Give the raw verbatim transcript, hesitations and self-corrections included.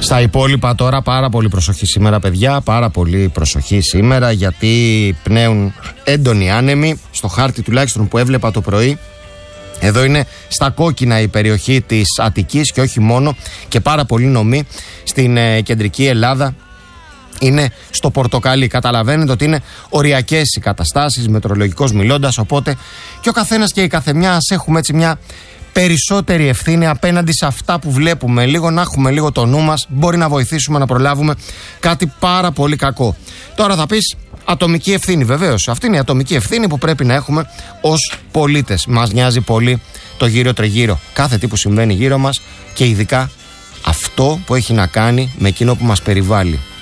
Στα υπόλοιπα τώρα πάρα πολύ προσοχή σήμερα, παιδιά, πάρα πολύ προσοχή σήμερα, γιατί πνέουν έντονοι άνεμοι στο χάρτη τουλάχιστον που έβλεπα το πρωί. Εδώ είναι στα κόκκινα η περιοχή της Αττικής και όχι μόνο, και πάρα πολύ νομή στην ε, κεντρική Ελλάδα είναι στο πορτοκαλί. Καταλαβαίνετε ότι είναι οριακές οι καταστάσεις, μετρολογικώς μιλώντας, οπότε και ο καθένας και η καθεμιά ας έχουμε έτσι μια περισσότερη ευθύνη απέναντι σε αυτά που βλέπουμε. Λίγο να έχουμε λίγο το νου μας, μπορεί να βοηθήσουμε να προλάβουμε κάτι πάρα πολύ κακό. Τώρα θα πεις ατομική ευθύνη, βεβαίως. Αυτή είναι η ατομική ευθύνη που πρέπει να έχουμε ως πολίτες. Μας νοιάζει πολύ το γύρω τριγύρω, κάθε τι που συμβαίνει γύρω μας και ειδικά αυτό που έχει να κάνει με εκείνο που μας περιβάλλει.